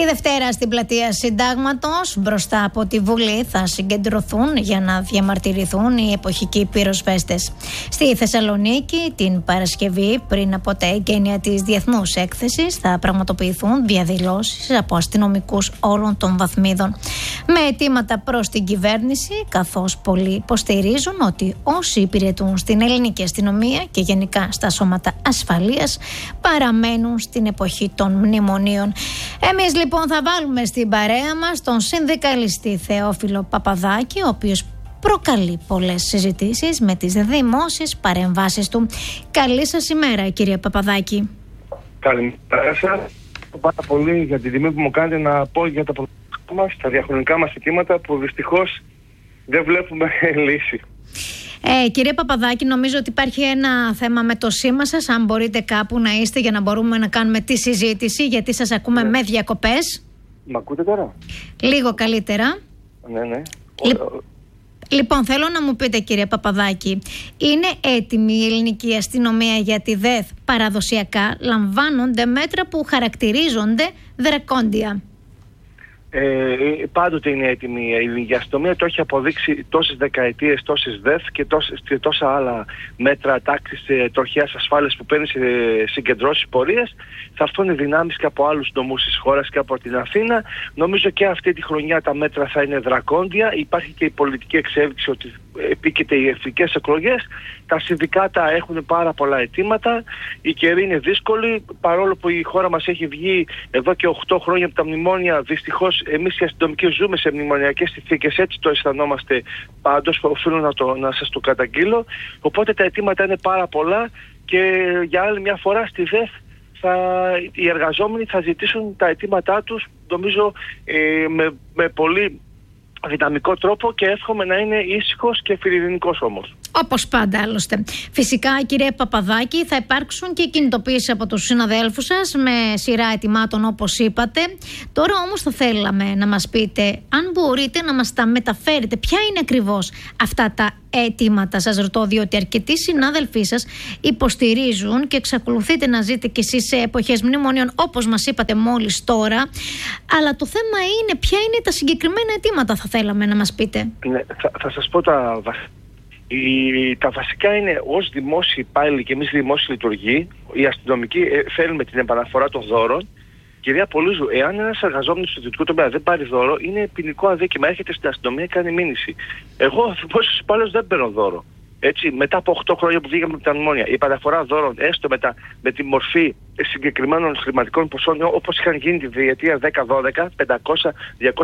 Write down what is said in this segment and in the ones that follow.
Δευτέρα στην πλατεία Συντάγματος, μπροστά από τη Βουλή, θα συγκεντρωθούν για να διαμαρτυρηθούν οι εποχικοί πυροσβέστες. Στη Θεσσαλονίκη, την Παρασκευή, πριν από τα εγγένεια της Διεθνούς Έκθεσης, θα πραγματοποιηθούν διαδηλώσεις από αστυνομικούς όλων των βαθμίδων. Με αιτήματα προς την κυβέρνηση, καθώς πολλοί υποστηρίζουν ότι όσοι υπηρετούν στην ελληνική αστυνομία και γενικά στα σώματα ασφαλείας παραμένουν στην εποχή των μνημονίων. Εμείς λοιπόν θα βάλουμε στην παρέα μας τον συνδικαλιστή Θεόφιλο Παπαδάκη, ο οποίος προκαλεί πολλές συζητήσεις με τις δημόσιες παρεμβάσεις του. Καλή σας ημέρα, κύριε Παπαδάκη. Καλημέρα σας. Πάρα πολύ για την τιμή που μου κάνετε να πω για τα προβλήματα μας, τα διαχρονικά μας αιτήματα που δυστυχώς δεν βλέπουμε λύση. Κύριε Παπαδάκη, νομίζω ότι υπάρχει ένα θέμα με το σήμα σας. Αν μπορείτε κάπου να είστε για να μπορούμε να κάνουμε τη συζήτηση, γιατί σας ακούμε με διακοπές. Μ' ακούτε τώρα? Λίγο καλύτερα. Ναι. Λοιπόν, θέλω να μου πείτε, κύριε Παπαδάκη, είναι έτοιμη η ελληνική αστυνομία για τη ΔΕΘ? Παραδοσιακά λαμβάνονται μέτρα που χαρακτηρίζονται δρακόντια. Πάντοτε είναι έτοιμη η ελληνική αστυνομία, το έχει αποδείξει τόσες δεκαετίες, τόσες ΔΕΘ και τόσα άλλα μέτρα τάξης τροχαίας ασφάλειας που παίρνει σε συγκεντρώσεις πορείας. Θα έρθουν οι δυνάμεις και από άλλους νομούς της χώρας και από την Αθήνα. Νομίζω και αυτή τη χρονιά τα μέτρα θα είναι δρακόντια. Υπάρχει και η πολιτική εξέλιξη ότι επίκειται οι εθνικές εκλογές. Τα συνδικάτα έχουν πάρα πολλά αιτήματα. Η καιρή είναι δύσκολη. Παρόλο που η χώρα μας έχει βγει εδώ και 8 χρόνια από τα μνημόνια, δυστυχώς εμείς οι αστυνομικοί ζούμε σε μνημονιακές συνθήκες. Έτσι το αισθανόμαστε πάντως. Οφείλω να σας το καταγγείλω. Οπότε τα αιτήματα είναι πάρα πολλά και για άλλη μια φορά στη ΔΕΘ οι εργαζόμενοι θα ζητήσουν τα αιτήματά τους, νομίζω με πολύ δυναμικό τρόπο, και εύχομαι να είναι ήσυχος και φιλιρινικός όμως. Όπως πάντα άλλωστε. Φυσικά, κύριε Παπαδάκη, θα υπάρξουν και κινητοποίησεις από τους συναδέλφους σας με σειρά αιτημάτων, όπως είπατε. Τώρα όμως θα θέλαμε να μας πείτε, αν μπορείτε να μας τα μεταφέρετε, ποια είναι ακριβώς αυτά τα αιτήματα. Σας ρωτώ διότι αρκετοί συνάδελφοί σας υποστηρίζουν και εξακολουθείτε να ζείτε κι εσείς σε εποχές μνημονίων, όπως μας είπατε μόλις τώρα. Αλλά το θέμα είναι ποια είναι τα συγκεκριμένα αιτήματα, θα θέλαμε να μας πείτε. Ναι, θα σας πω τα βασικά είναι, ως δημόσιοι υπάλληλοι και εμείς δημόσιοι λειτουργοί, οι αστυνομικοί θέλουμε την επαναφορά των δώρων. Κυρία Πολύζου, εάν ένας εργαζόμενος στο ιδιωτικό τομέα δεν πάρει δώρο, είναι ποινικό αδίκημα. Έρχεται στην αστυνομία και κάνει μήνυση. Εγώ, δημόσιος υπάλληλος, δεν παίρνω δώρο. Έτσι, μετά από 8 χρόνια που βγήκαμε από τα μνημόνια, η παραφορά δώρων, έστω με τη μορφή συγκεκριμένων χρηματικών ποσών, όπως είχαν γίνει τη διετία 10-12, 500,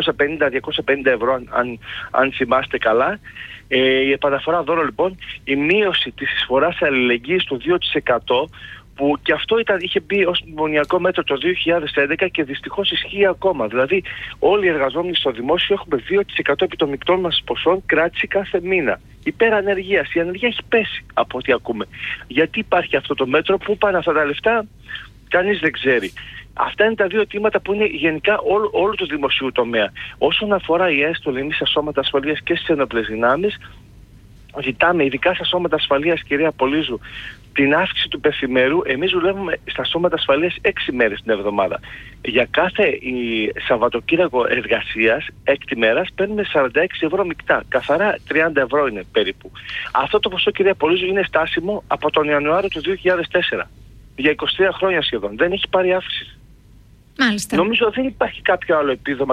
250 ευρώ, αν θυμάστε καλά. Η επαναφορά δώρο, λοιπόν, η μείωση της εισφοράς αλληλεγγύης του 2%, που και αυτό είχε μπει ως μνημονιακό μέτρο το 2011 και δυστυχώς ισχύει ακόμα. Δηλαδή, όλοι οι εργαζόμενοι στο δημόσιο έχουμε 2% επί των μεικτών μας ποσών κράτηση κάθε μήνα. Υπερανεργίας. Η ανεργία έχει πέσει από ό,τι ακούμε. Γιατί υπάρχει αυτό το μέτρο, πού πάνε αυτά τα λεφτά, κανείς δεν ξέρει. Αυτά είναι τα δύο αιτήματα που είναι γενικά όλου του δημοσίου τομέα. Όσον αφορά η έστολη, εμείς στα σώματα ασφαλείας και στις ενόπλες δυνάμεις, ζητάμε, ειδικά στα σώματα ασφαλείας, κυρία Πολύζου, την αύξηση του πεθημερού. Εμείς δουλεύουμε στα σώματα ασφαλείας 6 μέρες την εβδομάδα. Για κάθε Σαββατοκύριακο εργασίας, 6 μέρας, παίρνουμε 46 ευρώ μεικτά. Καθαρά 30 ευρώ είναι περίπου. Αυτό το ποσό, κυρία Πολύζου, είναι στάσιμο από τον Ιανουάριο του 2004. Για 23 χρόνια σχεδόν. Δεν έχει πάρει αύξηση. Μάλιστα. Νομίζω δεν υπάρχει κάποιο άλλο επίδομα,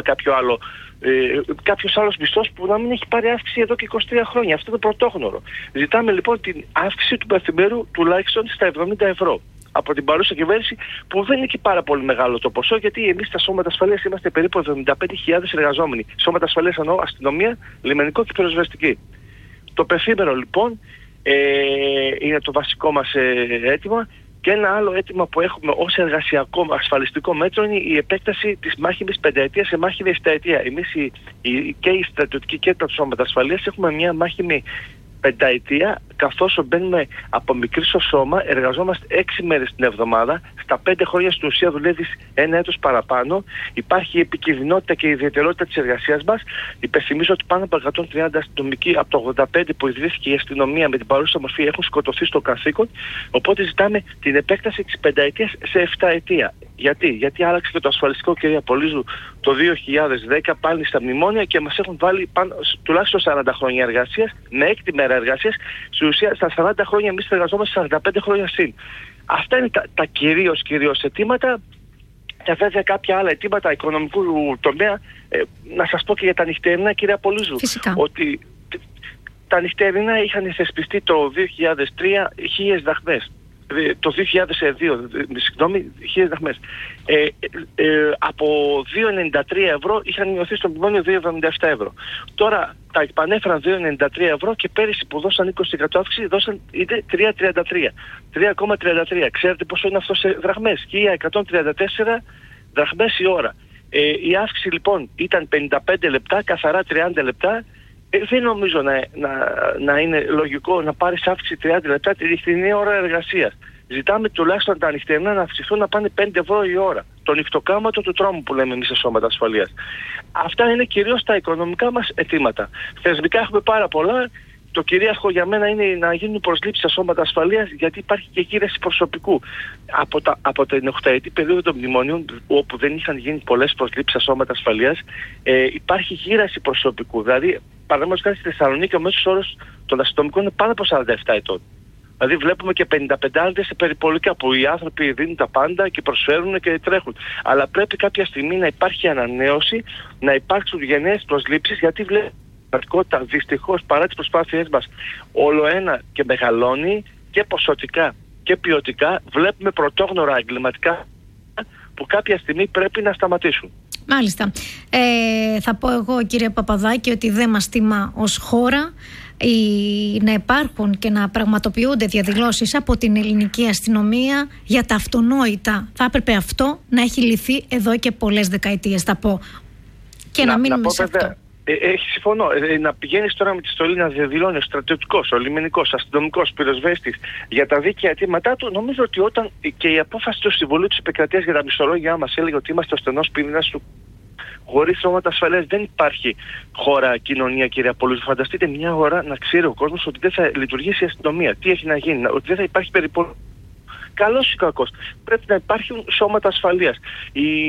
κάποιος άλλος μισθός που να μην έχει πάρει αύξηση εδώ και 23 χρόνια. Αυτό είναι πρωτόγνωρο. Ζητάμε λοιπόν την αύξηση του πεθημέρου τουλάχιστον στα 70 ευρώ από την παρούσα κυβέρνηση, που δεν είναι και πάρα πολύ μεγάλο το ποσό, γιατί εμείς στα σώματα ασφαλείας είμαστε περίπου 75.000 εργαζόμενοι. Σώματα ασφαλείας εννοώ αστυνομία, λιμενικό και πυροσβεστική. Το πεθήμερο λοιπόν είναι το βασικό μας αίτημα. Και ένα άλλο αίτημα που έχουμε ως εργασιακό ασφαλιστικό μέτρο είναι η επέκταση της μάχημης πενταετίας σε μάχημη επταετία. Εμείς και οι στρατιωτικοί και τα σώματα ασφαλείας έχουμε μια μάχημη πενταετία, καθώς μπαίνουμε από μικρή στο σώμα, εργαζόμαστε 6 μέρες την εβδομάδα, στα 5 χρόνια στην ουσία δουλεύεις 1 έτος παραπάνω, υπάρχει η επικινδυνότητα και η ιδιαιτερότητα της εργασίας μας. Υπενθυμίζω ότι πάνω από 130 αστυνομικοί από το 85 που ιδρύθηκε η αστυνομία με την παρούσα μορφή έχουν σκοτωθεί στο καθήκον, οπότε ζητάμε την επέκταση της πενταετίας σε 7 ετία. Γιατί άλλαξε και το ασφαλιστικό, κυρία Πολύζου, το 2010 πάλι στα μνημόνια και μας έχουν βάλει πάνω, τουλάχιστον 40 χρόνια εργασίας, με 6η μέρα εργασίας. Στην ουσία στα 40 χρόνια εμείς εργαζόμαστε 45 χρόνια συν. Αυτά είναι τα κυρίως αιτήματα. Και βέβαια κάποια άλλα αιτήματα οικονομικού τομέα. Να σας πω και για τα νυχτερινά, κυρία Πολύζου. Φυσικά. Ότι τα νυχτερινά είχαν θεσπιστεί το 2003 1.000 δραχμές. Το 2002, συγγνώμη, 1.000 δραχμές. Από 2,93 ευρώ είχαν μειωθεί στο μνημόνιο 2,77 ευρώ. Τώρα τα επανέφεραν 2,93 ευρώ και πέρυσι που δώσαν 20% αύξηση δώσαν 3,33. 3,33. Ξέρετε πόσο είναι αυτό σε δραχμές? 1.134 δραχμές η ώρα. Η αύξηση λοιπόν ήταν 55 λεπτά, καθαρά 30 λεπτά. Δεν νομίζω να είναι λογικό να πάρεις αύξηση 30 λεπτά τη νυχτερινή ώρα εργασίας. Ζητάμε τουλάχιστον τα νυχτερινά να αυξηθούν να πάνε 5 ευρώ η ώρα. Το νυχτοκάματο του τρόμου που λέμε εμείς σε σώματα ασφαλείας. Αυτά είναι κυρίως τα οικονομικά μας αιτήματα. Θεσμικά έχουμε πάρα πολλά. Το κυρίαρχο για μένα είναι να γίνουν προσλήψεις σε σώματα ασφαλείας, γιατί υπάρχει και γύραση προσωπικού. Από την 8η περίοδο των μνημονίων, όπου δεν είχαν γίνει πολλές προσλήψεις σε σώματα ασφαλείας, υπάρχει γύραση προσωπικού. Δηλαδή, παραδείγματος χάρη στη Θεσσαλονίκη, ο μέσος όρος των αστυνομικών είναι πάνω από 47 ετών. Δηλαδή βλέπουμε και 55 σε περιπολικά που οι άνθρωποι δίνουν τα πάντα και προσφέρουν και τρέχουν. Αλλά πρέπει κάποια στιγμή να υπάρχει ανανέωση, να υπάρξουν γενναίες προσλήψεις, γιατί βλέπουμε δυστυχώς παρά τις προσπάθειές μας όλο ένα και μεγαλώνει και ποσοτικά και ποιοτικά. Βλέπουμε πρωτόγνωρα εγκληματικά που κάποια στιγμή πρέπει να σταματήσουν. Μάλιστα. Θα πω εγώ, κύριε Παπαδάκη, ότι δεν μας τιμά ως χώρα να υπάρχουν και να πραγματοποιούνται διαδηλώσεις από την ελληνική αστυνομία για τα αυτονόητα. Θα έπρεπε αυτό να έχει λυθεί εδώ και πολλές δεκαετίες, θα πω. Και να μείνουμε σε αυτό. Συμφωνώ. Να πηγαίνεις τώρα με τη στολή να διαδηλώνει ο στρατιωτικός, ο λιμενικός, ο αστυνομικός, πυροσβέστης για τα δίκαια αιτήματά του, νομίζω ότι όταν και η απόφαση του Συμβουλίου της Επικρατείας για τα μισθολόγια μας έλεγε ότι είμαστε ο στενός πυρήνας του, χωρίς σώματα ασφαλείας δεν υπάρχει χώρα, κοινωνία, κυρία Πολύζου. Φανταστείτε μια ώρα να ξέρει ο κόσμος ότι δεν θα λειτουργήσει η αστυνομία. Τι έχει να γίνει, ότι δεν θα υπάρχει περιπολία. Καλός ή κακός. Πρέπει να υπάρχουν σώματα ασφαλείας.